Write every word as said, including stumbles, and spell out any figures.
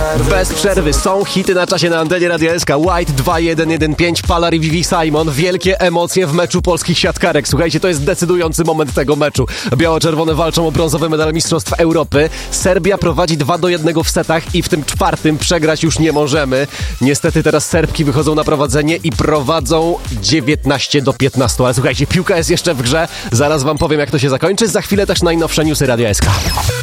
przerwy. Bez przerwy są hity na czasie na antenie Radia S K. White dwa jeden jeden pięć, Palar i Vivi Simon. Wielkie emocje w meczu polskich siatkarek. Słuchajcie, to jest decydujący moment tego meczu. Biało-czerwone walczą o brązowy medal Mistrzostw Europy. Serbia prowadzi dwa do jednego w setach i w tym czwartym przegrać już nie możemy. Niestety teraz Serbki wychodzą na prowadzenie i prowadzą dziewiętnaście do piętnastu. Ale słuchajcie, piłka jest jeszcze w grze. Zaraz wam powiem, jak to się zakończy. Za chwilę też najnowsze newsy Radia S K.